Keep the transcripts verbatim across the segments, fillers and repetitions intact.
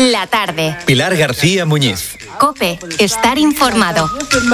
La tarde. Pilar García Muñiz. COPE. Estar informado.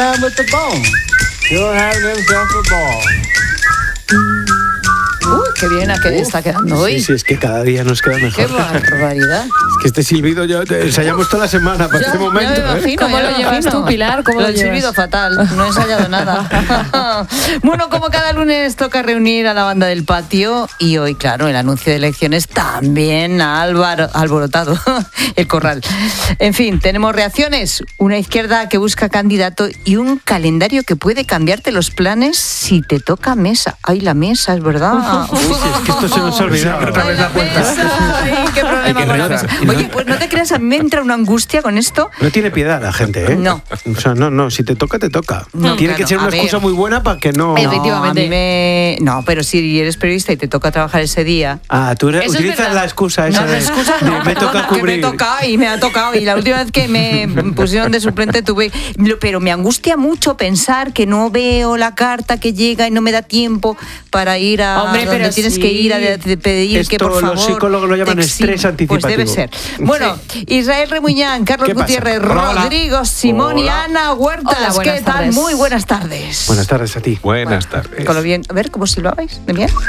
Uy, qué bien a que está quedando hoy. Sí, sí, es que cada día nos queda mejor. Qué barbaridad. Es que este silbido ya ensayamos toda la semana para Ya, este momento. ya me imagino, ¿eh? ¿Cómo ya lo me llevas imagino. tú, Pilar? ¿Cómo lo El llevas? silbido fatal, no he ensayado nada. Bueno, como cada lunes toca reunir a la banda del patio y hoy, claro, el anuncio de elecciones también ha alvar- alborotado el corral. En fin, tenemos reacciones, una izquierda que busca candidato y un calendario que puede cambiarte los planes si te toca mesa. Ay, la mesa, es verdad. Uy, sí, es que esto se nos ha olvidado. Ay, la mesa. Ay, qué problema Hay que con la rezar. mesa. Oye, pues no te creas, a mí me entra una angustia con esto. No tiene piedad la gente, ¿eh? No. O sea, no, no, si te toca, te toca. No, tiene claro, que ser a una ver. excusa muy buena para que no... Efectivamente. No, a mí me- no, pero si eres periodista y te toca trabajar ese día. Ah, tú eres- Eso es utilizas verdad. la excusa esa No, de, la excusa de no, me toca perdona, que me cubrir. toca y me ha tocado. Y la última vez que me pusieron de suplente tuve. Pero me angustia mucho pensar que no veo la carta que llega y no me da tiempo para ir a Hombre, donde pero tienes sí. que ir a de- de pedir Esto que por los favor. psicólogos lo llaman te estrés exim- anticipativo. Pues debe ser. Bueno, Israel Remuñán, Carlos ¿Qué pasa? Gutiérrez, Hola, hola. Rodrigo Simón y Hola. Ana Huertas. Hola, buenas ¿Qué tal? tardes. Muy buenas tardes. Buenas tardes a ti. Buenas tardes. Con lo bien. A ver, ¿cómo silbabais? ¿De bien?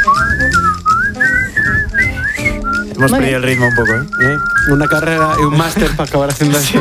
Hemos Muy perdido el ritmo un poco, ¿eh? ¿Eh? Una carrera y un máster para acabar haciendo así.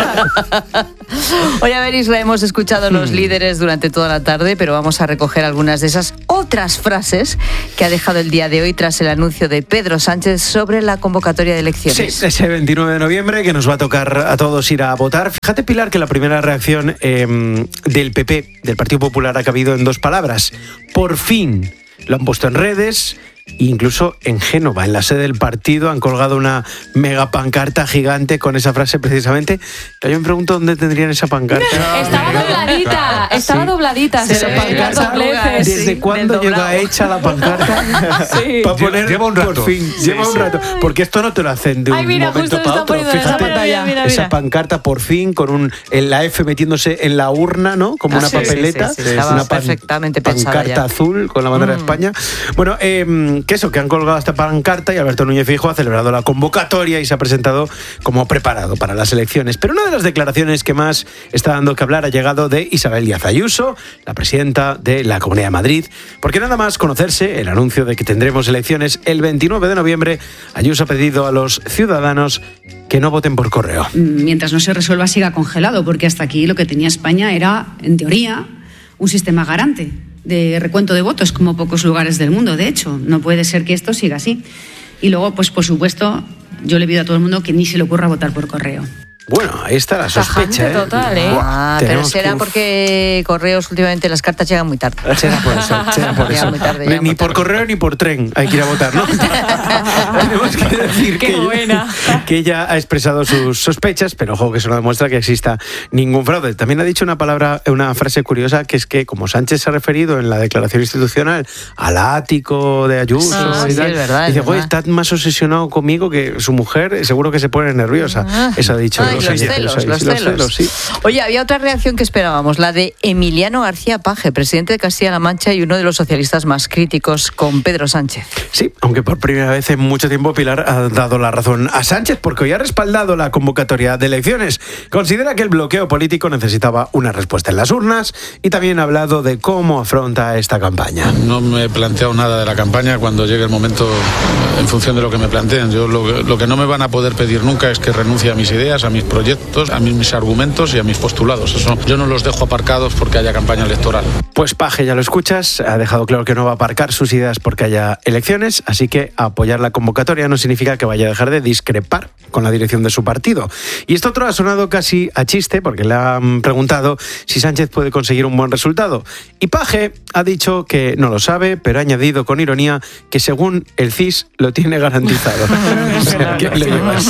Hoy, a ver, Isra, hemos escuchado a los líderes durante toda la tarde, pero vamos a recoger algunas de esas otras frases que ha dejado el día de hoy tras el anuncio de Pedro Sánchez sobre la convocatoria de Sí, elecciones. ese veintinueve de noviembre que nos va a tocar a todos ir a votar. Fíjate, Pilar, que la primera reacción eh, del P P, del Partido Popular, ha cabido en dos palabras. Por fin. Lo han puesto en redes. Incluso en Génova, en la sede del partido, han colgado una mega pancarta gigante con esa frase precisamente. Yo me pregunto dónde tendrían esa pancarta. Estaba dobladita, estaba Sí. dobladita. Se se le ve ve las la dobleces. arruga, sí. ¿Desde cuándo del llega doblado. hecha la pancarta? Sí. Para poner Lleva un rato. por fin. Sí, lleva un sí. rato. Porque esto no te lo hacen de un Ay, mira, momento justo lo para está otro. poniendo en esa Fíjate, pantalla. Mira, mira, esa mira. pancarta por fin con un en la F metiéndose en la urna, ¿no? Como Ah, una sí, sí, papeleta. sí, sí, estaba una pan- perfectamente pensada pancarta ya. azul con la bandera de Mm. España. Bueno, eh, que eso, que han colgado esta pancarta y Alberto Núñez Feijóo ha celebrado la convocatoria y se ha presentado como preparado para las elecciones. Pero una de las declaraciones que más está dando que hablar ha llegado de Isabel Díaz Ayuso, la presidenta de la Comunidad de Madrid, porque nada más conocerse el anuncio de que tendremos elecciones el veintinueve de noviembre, Ayuso ha pedido a los ciudadanos que no voten por correo. Mientras no se resuelva siga congelado, porque hasta aquí lo que tenía España era, en teoría, un sistema garante de recuento de votos, como pocos lugares del mundo. De hecho, no puede ser que esto siga así. Y luego, pues por supuesto, yo le pido a todo el mundo que ni se le ocurra votar por correo. Bueno, ahí está la sospecha. Tajante ¿eh? total, ¿eh? Buah, Ah, pero tenemos será que- porque correos últimamente las cartas llegan muy tarde. Será por eso, será por Llega eso. muy tarde, Ni- llega ni muy por tarde. correo ni por tren hay que ir a votar, ¿no? Tenemos que decir Qué que, buena. Ella, que ella ha expresado sus sospechas, pero ojo que eso no demuestra que exista ningún fraude. También ha dicho una palabra, una frase curiosa, que es que como Sánchez se ha referido en la declaración institucional al ático de Ayuso Ah, y sí, tal, es verdad, es dice, "Joder, verdad. está más obsesionado conmigo que su mujer, seguro que se pone nerviosa". Ah. Eso ha dicho. Ay, los Sánchez, celos, eso, los sí, celos. sí. Oye, había otra reacción que esperábamos, la de Emiliano García Paje, presidente de Castilla-La Mancha y uno de los socialistas más críticos con Pedro Sánchez. Sí, aunque por primera vez en mucho tiempo Pilar ha dado la razón a Sánchez porque hoy ha respaldado la convocatoria de elecciones. Considera que el bloqueo político necesitaba una respuesta en las urnas y también ha hablado de cómo afronta esta campaña. No me he planteado nada de la campaña cuando llegue el momento en función de lo que me planteen. Yo lo, lo que no me van a poder pedir nunca es que renuncie a mis ideas, a mis proyectos, a mis, mis argumentos y a mis postulados. Eso yo no los dejo aparcados porque haya campaña electoral. Pues Paje, ya lo escuchas, ha dejado claro que no va a aparcar sus ideas porque haya elecciones, así que apoyar la convocatoria no significa que vaya a dejar de discrepar con la dirección de su partido. Y esto otro ha sonado casi a chiste porque le han preguntado si Sánchez puede conseguir un buen resultado. Y Paje ha dicho que no lo sabe, pero ha añadido con ironía que según el C I S lo tiene garantizado. O sea, ¿qué le llevas?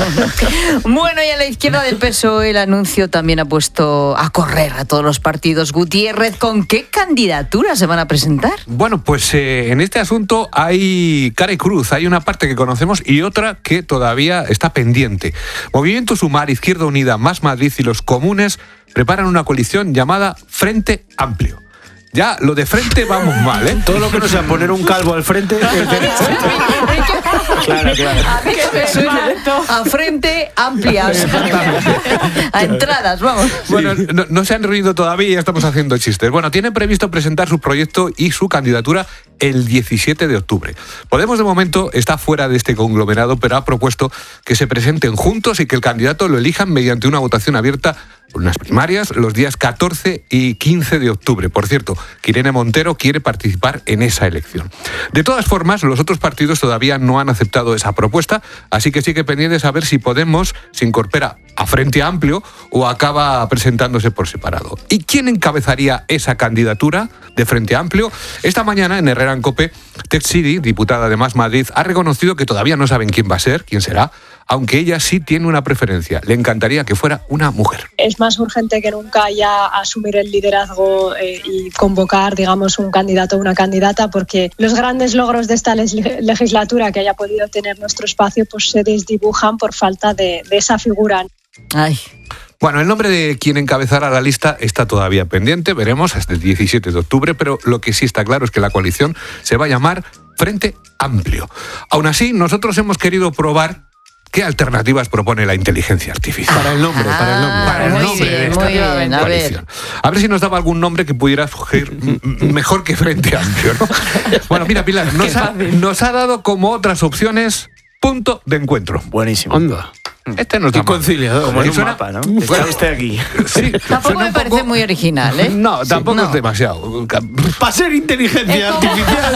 Bueno, y a la izquierda del P S O E el anuncio también ha puesto a correr a todos los partidos. Gutiérrez, ¿con qué candidaturas se van a presentar? Bueno, pues eh, en este asunto hay cara y cruz. Hay una parte que conocemos y otra que todavía está pendiente. Movimiento Sumar, Izquierda Unida, Más Madrid y los comunes preparan una coalición llamada Frente Amplio. Ya lo de frente vamos mal, ¿eh? Todo lo que no sea poner un calvo al frente es derecho. Claro, claro. A frente amplias. A entradas, vamos. Bueno, no, no se han reunido todavía y ya estamos haciendo chistes. Bueno, tienen previsto presentar su proyecto y su candidatura el diecisiete de octubre. Podemos, de momento, está fuera de este conglomerado, pero ha propuesto que se presenten juntos y que el candidato lo elijan mediante una votación abierta, unas primarias, los días catorce y quince de octubre. Por cierto, que Irene Montero quiere participar en esa elección. De todas formas, los otros partidos todavía no han aceptado esa propuesta, así que sigue pendiente saber si Podemos se incorpora a Frente Amplio o acaba presentándose por separado. ¿Y quién encabezaría esa candidatura de Frente Amplio? Esta mañana en Herrera en COPE, Ted Sidi, diputada de Más Madrid, ha reconocido que todavía no saben quién va a ser, quién será, aunque ella sí tiene una preferencia. Le encantaría que fuera una mujer. Es más urgente que nunca ya asumir el liderazgo eh, y convocar, digamos, un candidato o una candidata, porque los grandes logros de esta legislatura que haya podido tener nuestro espacio pues se desdibujan por falta de, de esa figura. Ay. Bueno, el nombre de quien encabezará la lista está todavía pendiente, veremos hasta el diecisiete de octubre, pero lo que sí está claro es que la coalición se va a llamar Frente Amplio. Aún así, nosotros hemos querido probar ¿qué alternativas propone la inteligencia artificial? Para el nombre, Ah, para el nombre. Para el muy nombre de bien, esta muy bien, a coalición. A ver si nos daba algún nombre que pudiera escoger m- m- mejor que Frente Amplio, ¿no? Bueno, mira, Pilar, nos ha, nos ha dado como otras opciones Punto de Encuentro. Buenísimo. Onda. Este no Y está mal. conciliador. Como ¿Y en un suena? mapa, ¿no? Bueno. Está usted aquí. Sí, Tampoco suena me un parece poco- muy original, ¿eh? No, tampoco no. es demasiado. Para ser inteligencia artificial,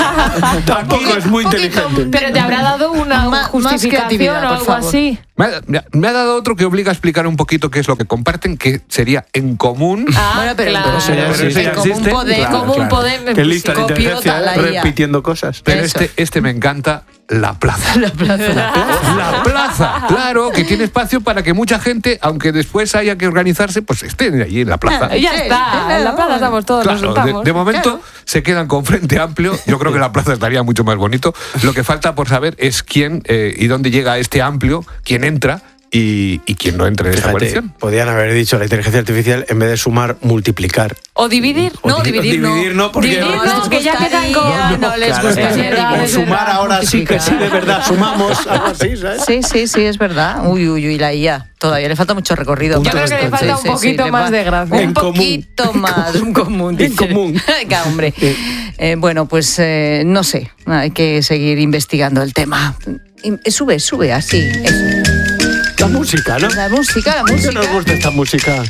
tampoco es muy Un poquito, inteligente. Pero te habrá dado una Más- más justificación creatividad, o por algo favor. así. Me ha, me ha- me ha dado otro que obliga a explicar un poquito qué es lo que comparten, que sería en común. Ah, Bueno, pero claro. pero ya eso existe. ya como un existe. poder, Claro, como un claro. poder, Qué lista la copiota inteligencia, la I A. repitiendo cosas. Pero Eso. este, este me encanta, la plaza. La plaza. La plaza, claro, que tiene espacio para que mucha gente, aunque después haya que organizarse, pues estén allí en la plaza. Ya Sí, está, en la plaza estamos todos, nos Claro, de, sentamos. de momento se quedan con Frente Amplio. Yo creo que la plaza estaría mucho más bonito. Lo que falta por saber es quién eh, y dónde llega este amplio, quién entra y, y quién no entra en esta Fíjate, coalición. podían haber dicho la inteligencia artificial, en vez de sumar, multiplicar. O dividir. O No, di- dividir no. dividir no, porque Dividir no, no, les que ya quedan gustaría, con- no les Claro, gustaría. es verdad, o es sumar verdad. ahora sí que sí, de verdad, sumamos, algo así, ¿sabes? Sí, sí, sí, es verdad. Uy, uy, uy, la I A. Todavía le falta mucho recorrido. Yo creo que le falta un poquito le más va- de gracia. Un En común. poquito más, un común. En dice. común. Venga, hombre. Eh, bueno, pues eh, no sé, hay que seguir investigando el tema. Y- Sube, sube, así. Eso. La música, ¿no? La música, la ¿Por qué música. nos gusta esta música?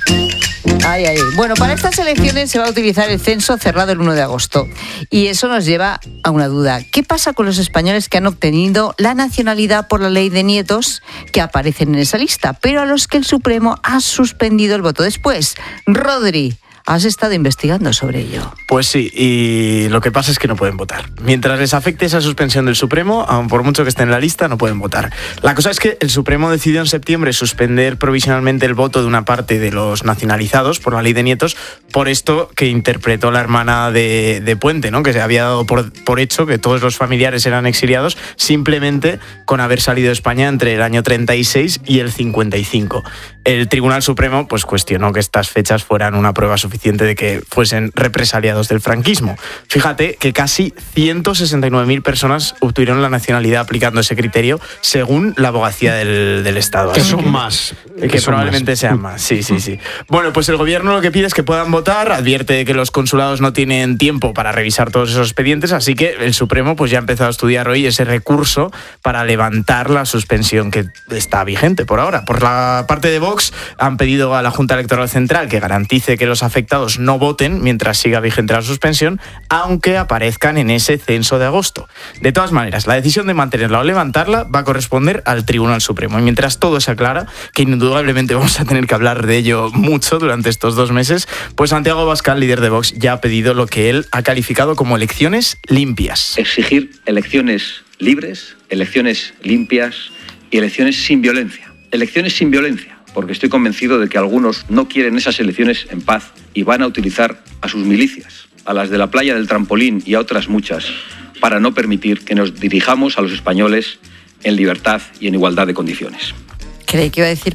Ay, ay. Bueno, para estas elecciones se va a utilizar el censo cerrado el uno de agosto. Y eso nos lleva a una duda. ¿Qué pasa con los españoles que han obtenido la nacionalidad por la ley de nietos que aparecen en esa lista, pero a los que el Supremo ha suspendido el voto después? Rodri, has estado investigando sobre ello. Pues sí, y lo que pasa es que no pueden votar. Mientras les afecte esa suspensión del Supremo, aun por mucho que estén en la lista, no pueden votar. La cosa es que el Supremo decidió en septiembre suspender provisionalmente el voto de una parte de los nacionalizados por la ley de nietos, por esto que interpretó la hermana de, de Puente, ¿no? Que se había dado por, por hecho que todos los familiares eran exiliados simplemente con haber salido de España entre el año treinta y seis y el cincuenta y cinco. El Tribunal Supremo pues cuestionó que estas fechas fueran una prueba suficiente de que fuesen represaliados del franquismo. Fíjate que casi ciento sesenta y nueve mil personas obtuvieron la nacionalidad aplicando ese criterio según la abogacía del, del Estado. Que Así son más. que, son probablemente más. sean más, sí, sí, sí. Bueno, pues el gobierno lo que pide es que puedan votar, advierte de que los consulados no tienen tiempo para revisar todos esos expedientes, así que el Supremo pues ya ha empezado a estudiar hoy ese recurso para levantar la suspensión que está vigente por ahora. Por la parte de Vox han pedido a la Junta Electoral Central que garantice que los afectados no voten mientras siga vigente la suspensión, aunque aparezcan en ese censo de agosto. De todas maneras, la decisión de mantenerla o levantarla va a corresponder al Tribunal Supremo. Y mientras todo se aclara, que indudablemente vamos a tener que hablar de ello mucho durante estos dos meses, pues Santiago Abascal, líder de Vox, ya ha pedido lo que él ha calificado como elecciones limpias. Exigir elecciones libres, elecciones limpias y elecciones sin violencia. Elecciones sin violencia, porque estoy convencido de que algunos no quieren esas elecciones en paz y van a utilizar a sus milicias, a las de la playa del trampolín y a otras muchas, para no permitir que nos dirijamos a los españoles en libertad y en igualdad de condiciones. Creí que iba a decir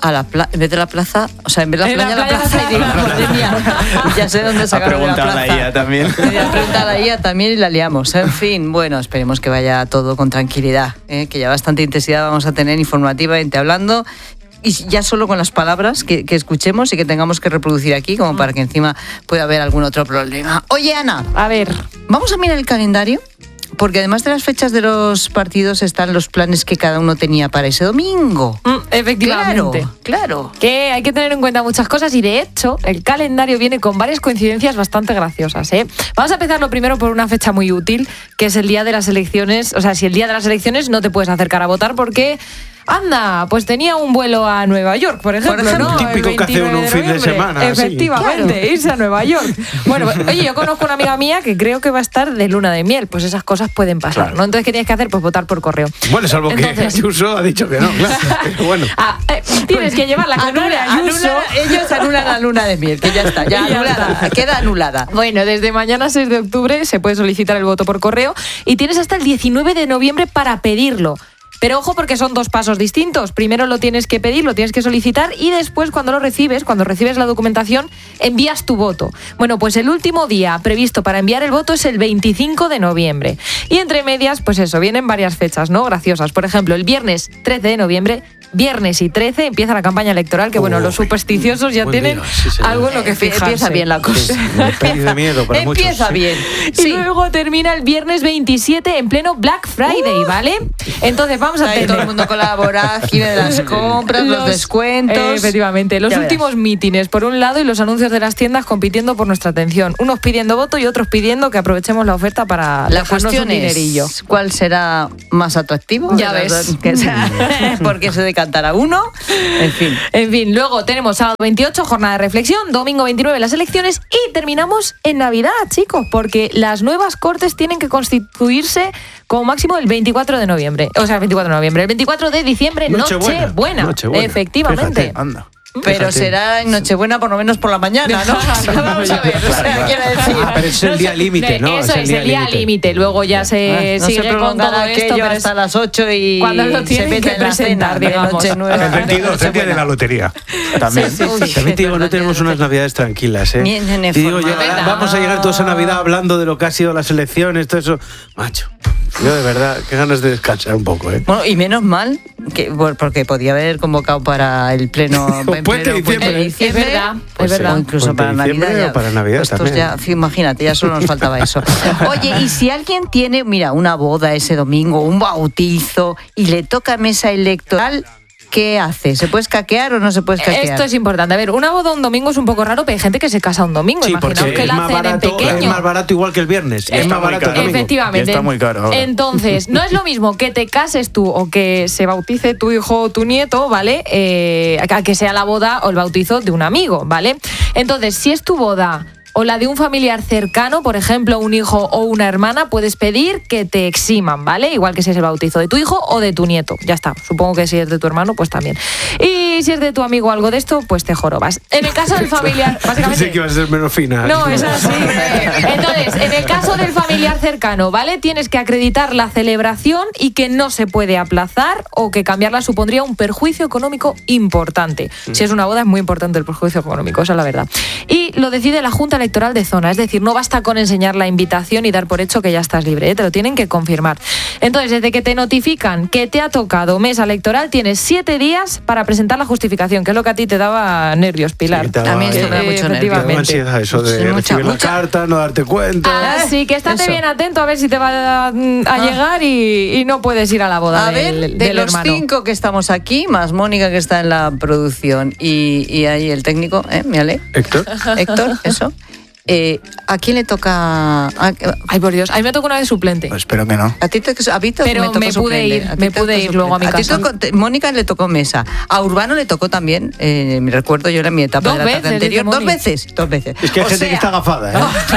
a la plaza, en vez de la plaza, o sea, en vez de la En playa, la a la playa, plaza, y digo, madre mía, ya sé dónde Ha sacaron de la preguntado plaza. la I A también. Le ha preguntado a la I A también y la liamos. En fin, bueno, esperemos que vaya todo con tranquilidad, ¿eh? Que ya bastante intensidad vamos a tener informativamente hablando. Y ya solo con las palabras que, que escuchemos y que tengamos que reproducir aquí, como para que encima pueda haber algún otro problema. Oye, Ana, A ver, vamos a mirar el calendario, porque además de las fechas de los partidos están los planes que cada uno tenía para ese domingo. mm, efectivamente. Claro, claro. Que hay que tener en cuenta muchas cosas y de hecho el calendario viene con varias coincidencias bastante graciosas, ¿eh? Vamos a empezar lo primero por una fecha muy útil, que es el día de las elecciones. O sea, si el día de las elecciones no te puedes acercar a votar porque... Anda, pues tenía un vuelo a Nueva York, por ejemplo, Por ejemplo, ¿no? el típico El que hace uno un veintinueve fin de noviembre. semana, sí. Efectivamente, Claro. irse a Nueva York. Bueno, pues, oye, yo conozco una amiga mía que creo que va a estar de luna de miel, pues esas cosas pueden pasar, Claro. ¿no? Entonces, ¿qué tienes que hacer? Pues votar por correo. Bueno, salvo que Entonces- Ayuso ha dicho que no, claro. Pero bueno. Ah, eh, tienes que llevar la corona de Anula- Ayuso. anula- ellos anulan la luna de miel, que ya está, ya, Y ya anulada, está. queda anulada. Bueno, desde mañana seis de octubre se puede solicitar el voto por correo y tienes hasta el diecinueve de noviembre para pedirlo. Pero ojo porque son dos pasos distintos. Primero lo tienes que pedir, lo tienes que solicitar y después cuando lo recibes, cuando recibes la documentación, envías tu voto. Bueno, pues el último día previsto para enviar el voto es el veinticinco de noviembre. Y entre medias, pues eso, vienen varias fechas, ¿no? Graciosas. Por ejemplo, el viernes trece de noviembre, viernes y trece empieza la campaña electoral, que bueno, Uy, los supersticiosos ya buen tienen día, sí, señor. algo en lo que fijarse. Empieza bien la cosa. Sí, una peli de miedo para muchos, Empieza sí. bien. Y Sí. luego termina el viernes veintisiete en pleno Black Friday, ¿vale? Entonces vamos a Ahí tener todo el mundo con la vorágine de las compras, los, descuentos. eh, efectivamente, los Ya últimos verás. mítines por un lado y los anuncios de las tiendas compitiendo por nuestra atención. Unos pidiendo voto y otros pidiendo que aprovechemos la oferta para La dejarnos cuestión un dinerillo. es cuál será más atractivo. Ya ves. Que sea- porque se decantará uno. En fin. En fin, luego tenemos sábado veintiocho, jornada de reflexión, domingo veintinueve las elecciones y terminamos en Navidad, chicos, porque las nuevas cortes tienen que constituirse como máximo el veinticuatro de noviembre. O sea, el veinticuatro de noviembre. El veinticuatro de diciembre, Nochebuena. Nochebuena. Nochebuena. Efectivamente. Fíjate, Anda. Pero Fíjate. será en Nochebuena por lo menos por la mañana, ¿no? Vamos a ver, o sea, quiero decir. Ah, pero es el día límite, ¿no? Eso es el día límite. Luego ya se Ah, no sigue se con prolongará todo esto, aquello pero hasta es las ocho y cuando lo se tienen mete que en la presentar, cena de digamos. Nochenueva. El veintidós, el día de la lotería. También. Sí, sí, sí. También te digo, no verdad, tenemos es verdad. unas navidades tranquilas, ¿eh? Ni en Y digo yo, forma. ah, vamos a llegar todos a Navidad hablando de lo que ha sido las elecciones, todo eso. Macho, yo de verdad, qué ganas de descansar un poco, ¿eh? Bueno, y menos mal, que, bueno, porque podía haber convocado para el pleno, en pleno Puente de diciembre. de Es verdad, Pues es sí. verdad. O incluso Puente de para diciembre Navidad. o para Navidad Estos también. ya, sí, imagínate, ya solo nos faltaba eso. Oye, y si alguien tiene, mira, una boda ese domingo, un bautizo, y le toca mesa electoral, ¿qué hace? ¿Se puede escaquear o no se puede escaquear? Esto es importante. A ver, una boda un domingo es un poco raro, pero hay gente que se casa un domingo. Sí, Imaginaos porque que es la más, hacen en barato, es pequeño. más barato igual que el viernes. Es Está más muy barato el caro. domingo. Efectivamente. Ya está muy caro ahora. Entonces, no es lo mismo que te cases tú o que se bautice tu hijo o tu nieto, ¿vale? Eh, a que sea la boda o el bautizo de un amigo, ¿vale? Entonces, si es tu boda o la de un familiar cercano, por ejemplo, un hijo o una hermana, puedes pedir que te eximan, ¿vale? Igual que si es el bautizo de tu hijo o de tu nieto. Ya está. Supongo que si es de tu hermano, pues también. Y si es de tu amigo o algo de esto, pues te jorobas. En el caso del familiar, básicamente... Pensé que iba a ser menos fina. No, es así. Entonces, en el caso del familiar cercano, ¿vale? Tienes que acreditar la celebración y que no se puede aplazar o que cambiarla supondría un perjuicio económico importante. Si es una boda es muy importante el perjuicio económico, esa es la verdad. Y lo decide la Junta Electoral de Zona, es decir, no basta con enseñar la invitación y dar por hecho que ya estás libre, ¿eh? Te lo tienen que confirmar. Entonces, desde que te notifican que te ha tocado mesa electoral, tienes siete días para presentar la justificación, que es lo que a ti te daba nervios, Pilar. Sí, te daba- A mí esto me da Eh, mucho nervio. Te daba efectivamente. ansiedad eso de Sí, mucha, recibir la mucha. carta, no darte cuenta. Así que estate Eso. bien atento a ver si te va a, a Ah. llegar y, y no puedes ir a la boda A del, ver, de del los hermano. cinco que estamos aquí, más Mónica que está en la producción y, y ahí el técnico, ¿eh? Mírale. Héctor. Héctor, eso. Eh, ¿A quién le toca? A, Ay, por Dios, a mí me tocó una vez suplente. Pues espero que no. a ti te, a Vito Pero me, tocó me pude suplente. ir, A ti me te pude tocó ir luego a mi suplente. ti casa. tocó- te- Mónica le tocó mesa. A Urbano le tocó también, eh, me recuerdo yo en mi etapa Dos de la tarde veces, anterior. dice Dos Moni. veces, dos veces. Es que hay O gente que sea, está agafada,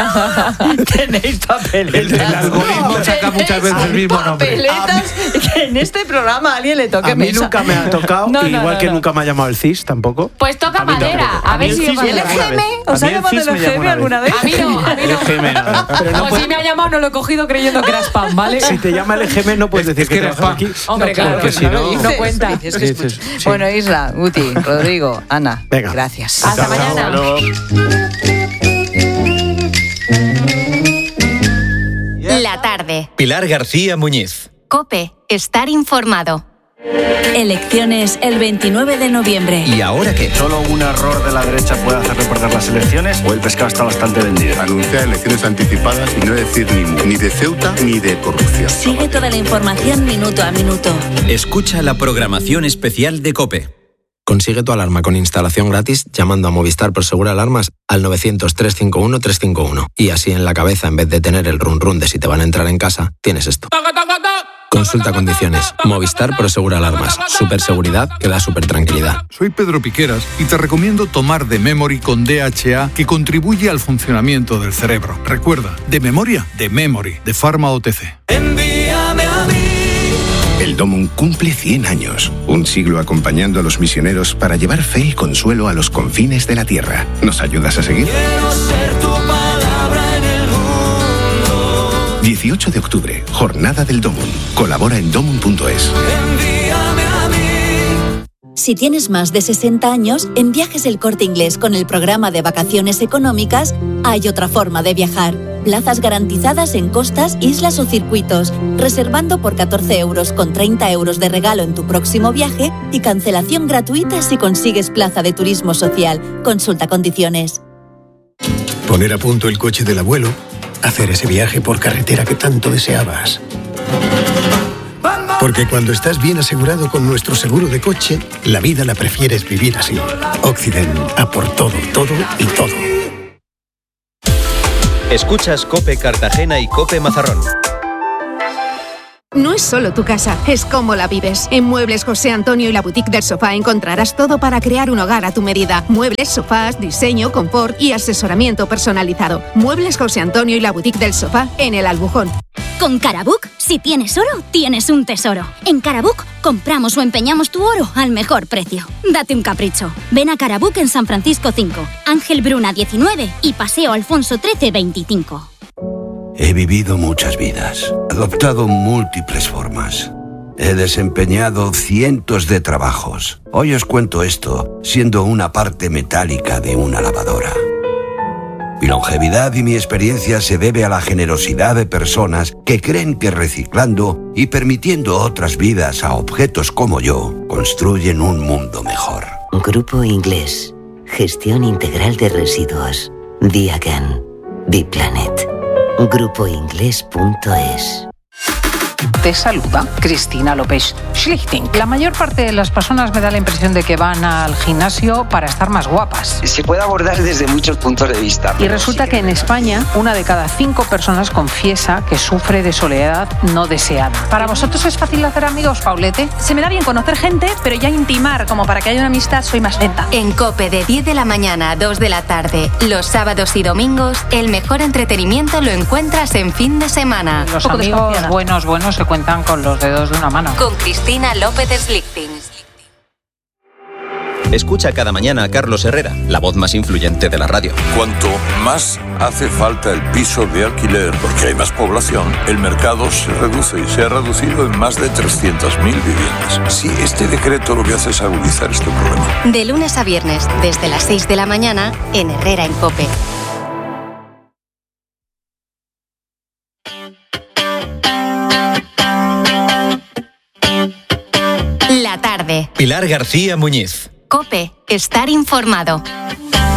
¿eh? Tenéis papeles. El, el algoritmo saca muchas veces el mismo nombre. Papeletas que en este programa a alguien le toque A mí mesa. nunca me ha tocado, No, no, igual no, que no. nunca me ha llamado el C I S tampoco. Pues toca A mí madera, tampoco. a A mí ver el si C I S me me ¿El llamó pasa. una E G M? vez. A ¿Os ha mí el llamado C I S el me E G M llamó una alguna otra vez? A mí no, a mí no. El G M no. Pero no O puedes- si me ha llamado, no lo he cogido creyendo que era spam, ¿vale? Si te llama el E G M no puedes decir Es que que eres trabajas fan. aquí. Hombre, No, claro, porque si no... no cuenta. Dices que Dices, escucha. sí. Bueno, Isla, Guti, Rodrigo, Ana, Venga. gracias. Hasta Chao, mañana. Hasta luego. La tarde. Pilar García Muñiz. Cope, estar informado. Elecciones el veintinueve de noviembre. ¿Y ahora qué? Solo un error de la derecha puede hacerle perder las elecciones o el pescado está bastante vendido. Anunciar elecciones anticipadas y no decir ni mu, ni de Ceuta ni de corrupción. Sigue toda la información minuto a minuto. Escucha la programación especial de COPE. Consigue tu alarma con instalación gratis llamando a Movistar Prosegur Alarmas al novecientos, trescientos cincuenta y uno, trescientos cincuenta y uno. Y así en la cabeza, en vez de tener el run run de si te van a entrar en casa, tienes esto. Consulta condiciones. Movistar Prosegur Alarmas. Super seguridad que da super tranquilidad. Soy Pedro Piqueras y te recomiendo tomar The Memory con D H A, que contribuye al funcionamiento del cerebro. Recuerda, de memoria, The Memory, de Pharma O T C. Envíame a mí. El Domum cumple cien años, un siglo acompañando a los misioneros para llevar fe y consuelo a los confines de la tierra. ¿Nos ayudas a seguir? Quiero ser tu palabra en el mundo. dieciocho de octubre, Jornada del Domum. Colabora en domum punto es. Envíame a mí. Si tienes más de sesenta años, en Viajes El Corte Inglés con el programa de vacaciones económicas, hay otra forma de viajar. Plazas garantizadas en costas, islas o circuitos, reservando por catorce euros con treinta euros de regalo en tu próximo viaje y cancelación gratuita si consigues plaza de turismo social. Consulta condiciones. Poner a punto el coche del abuelo, hacer ese viaje por carretera que tanto deseabas. Porque cuando estás bien asegurado con nuestro seguro de coche, la vida la prefieres vivir así. Occident, a por todo, todo y todo. Escuchas COPE Cartagena y COPE Mazarrón. No es solo tu casa, es cómo la vives. En Muebles José Antonio y la Boutique del Sofá encontrarás todo para crear un hogar a tu medida. Muebles, sofás, diseño, confort y asesoramiento personalizado. Muebles José Antonio y la Boutique del Sofá en El Albujón. Con Carabook, si tienes oro, tienes un tesoro. En Carabook, compramos o empeñamos tu oro al mejor precio. Date un capricho. Ven a Carabook en San Francisco cinco, Ángel Bruna diecinueve y Paseo Alfonso trece veinticinco. He vivido muchas vidas, adoptado múltiples formas. He desempeñado cientos de trabajos. Hoy os cuento esto, siendo una parte metálica de una lavadora. Mi longevidad y mi experiencia se debe a la generosidad de personas que creen que reciclando y permitiendo otras vidas a objetos como yo, construyen un mundo mejor. Grupo Inglés. Gestión integral de residuos. Diagan. Biplanet. grupo inglés punto es. Te saluda Cristina López Schlichting. La mayor parte de las personas me da la impresión de que van al gimnasio para estar más guapas. Se puede abordar desde muchos puntos de vista. Y resulta que en España una de cada cinco personas confiesa que sufre de soledad no deseada. ¿Para vosotros es fácil hacer amigos, Paulete? Se me da bien conocer gente, pero ya intimar como para que haya una amistad soy más lenta. En COPE de diez de la mañana a dos de la tarde, los sábados y domingos, el mejor entretenimiento lo encuentras en fin de semana. Los amigos buenos, buenos se cuentan con los dedos de una mano. Con Cristina López Slichting. Escucha cada mañana a Carlos Herrera, la voz más influyente de la radio. Cuanto más hace falta el piso de alquiler, porque hay más población, el mercado se reduce y se ha reducido en más de trescientas mil viviendas. Sí, este decreto lo que hace es agudizar este problema. De lunes a viernes, desde las seis de la mañana, en Herrera en COPE. La tarde. Pilar García Muñiz. COPE, estar informado.